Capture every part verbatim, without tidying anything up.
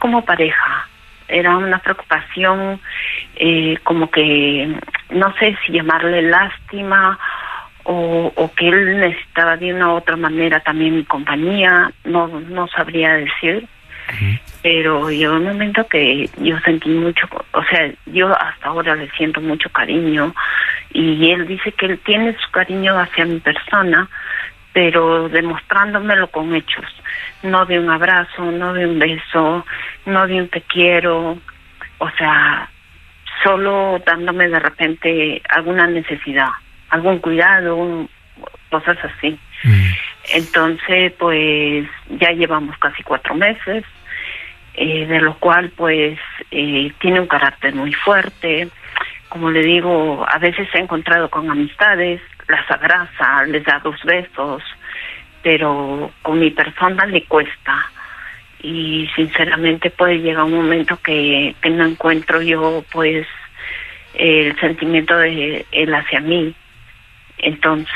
como pareja. Era una preocupación, eh, como que no sé si llamarle lástima o, o que él necesitaba de una u otra manera también mi compañía, no no sabría decir. Uh-huh. Pero llegó un momento que yo sentí mucho, o sea, yo hasta ahora le siento mucho cariño, y él dice que él tiene su cariño hacia mi persona, pero demostrándomelo con hechos, no de un abrazo, no de un beso, no de un te quiero, o sea, solo dándome de repente alguna necesidad, algún cuidado, un, cosas así. Mm. Entonces, pues, ya llevamos casi cuatro meses, eh, de lo cual, pues, eh, tiene un carácter muy fuerte. Como le digo, a veces he encontrado con amistades, las abraza, les da dos besos, pero con mi persona le cuesta. Y sinceramente puede llegar un momento que, que no encuentro yo, pues, el sentimiento de él hacia mí. Entonces,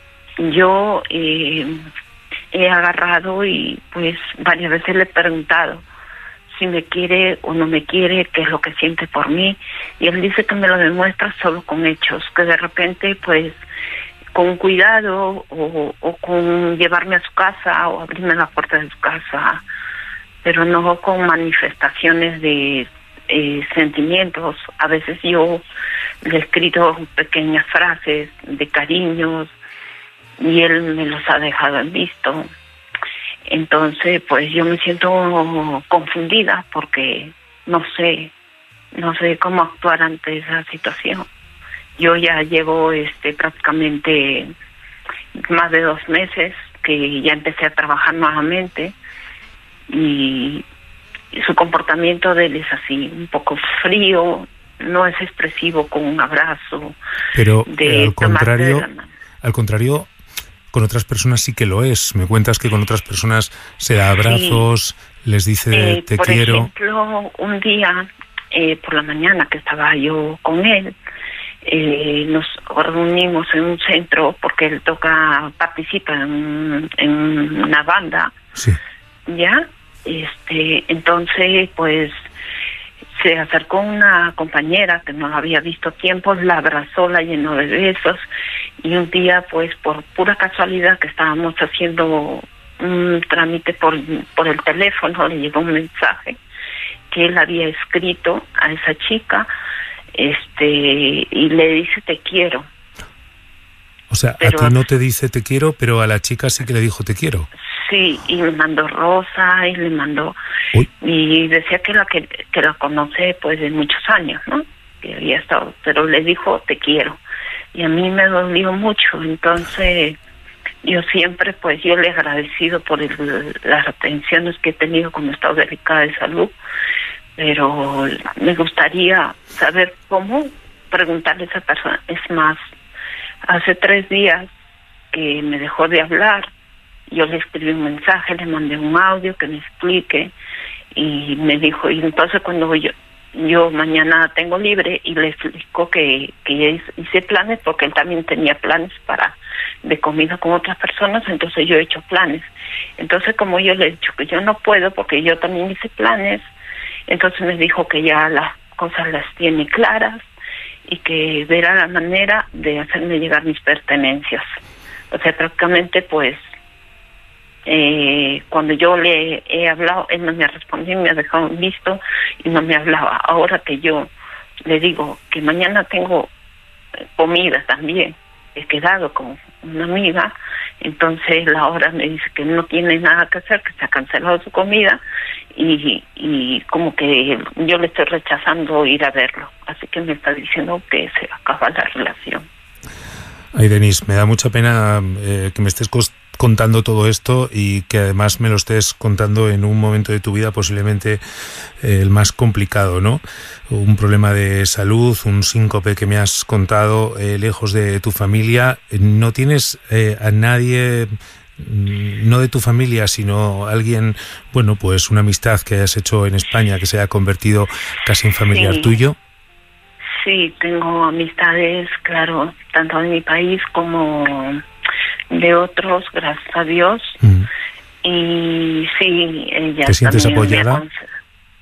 yo eh, he agarrado y, pues, varias veces le he preguntado si me quiere o no me quiere, qué es lo que siente por mí, y él dice que me lo demuestra solo con hechos, que de repente, pues, con cuidado o, o con llevarme a su casa o abrirme la puerta de su casa, pero no con manifestaciones de eh, sentimientos. A veces yo le he escrito pequeñas frases de cariños y él me los ha dejado en visto. Entonces, pues yo me siento confundida porque no sé, no sé cómo actuar ante esa situación. Yo ya llevo este prácticamente más de dos meses que ya empecé a trabajar nuevamente, y su comportamiento de él es así, un poco frío, no es expresivo con un abrazo. Pero de al contrario, al contrario, con otras personas sí que lo es. Me cuentas que con otras personas se da abrazos, sí. Les dice eh, te por quiero. Por ejemplo, un día eh, por la mañana que estaba yo con él, eh, nos reunimos en un centro porque él toca, participa en, en una banda. Sí. Ya, este, entonces, pues, se acercó una compañera que no la había visto tiempo, la abrazó, la llenó de besos, y un día, pues, por pura casualidad que estábamos haciendo un trámite por, por el teléfono, le llegó un mensaje que él había escrito a esa chica, este, y le dice te quiero. O sea, pero, a ti no te dice te quiero, pero a la chica sí que le dijo te quiero. Sí, y me mandó rosa y le mandó... Uy. Y decía que la que, que la conoce pues de muchos años, ¿no? Que había estado, pero le dijo te quiero. Y a mí me dolió mucho, entonces yo siempre, pues yo le he agradecido por el, las atenciones que he tenido cuando he estado delicada de salud, pero me gustaría saber cómo preguntarle a esa persona. Es más, hace tres días que me dejó de hablar, yo le escribí un mensaje, le mandé un audio que me explique, y me dijo, y entonces cuando yo yo mañana tengo libre, y le explicó que, que hice planes, porque él también tenía planes para de comida con otras personas, entonces yo he hecho planes. Entonces, como yo le he dicho que yo no puedo, porque yo también hice planes, entonces me dijo que ya las cosas las tiene claras, y que verá la manera de hacerme llegar mis pertenencias. O sea, prácticamente, pues, Eh, cuando yo le he hablado, él no me ha respondido, me ha dejado en visto y no me hablaba. Ahora que yo le digo que mañana tengo comida también, he quedado con una amiga, entonces la hora me dice que no tiene nada que hacer, que se ha cancelado su comida, y, y como que yo le estoy rechazando ir a verlo, así que me está diciendo que se acaba la relación. Ay, Denise, me da mucha pena eh, que me estés contando todo esto, y que además me lo estés contando en un momento de tu vida posiblemente eh, el más complicado, ¿no? Un problema de salud, un síncope que me has contado, eh, lejos de tu familia. ¿No tienes eh, a nadie, no de tu familia, sino alguien, bueno, pues una amistad que hayas hecho en España que se haya convertido casi en familiar sí. tuyo? Sí, tengo amistades, claro, tanto de mi país como de otros, gracias a Dios. Mm. Y sí, ella ¿Te sientes también apoyada? Me aconse-